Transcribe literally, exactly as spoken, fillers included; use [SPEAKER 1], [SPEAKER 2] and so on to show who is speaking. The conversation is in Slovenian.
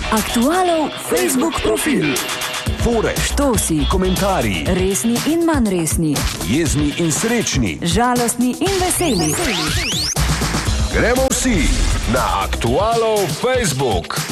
[SPEAKER 1] Aktualov Facebook profil.
[SPEAKER 2] Fore,
[SPEAKER 1] štosi,
[SPEAKER 2] komentarji,
[SPEAKER 1] resni in manj resni,
[SPEAKER 2] jezni in srečni,
[SPEAKER 1] žalostni in veseli.
[SPEAKER 2] Gremo vsi na Aktualov Facebook.